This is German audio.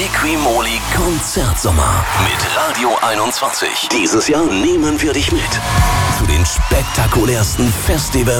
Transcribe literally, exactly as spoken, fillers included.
Liquimoli Konzertsommer mit Radio einundzwanzig. Dieses Jahr nehmen wir dich mit zu den spektakulärsten Festivals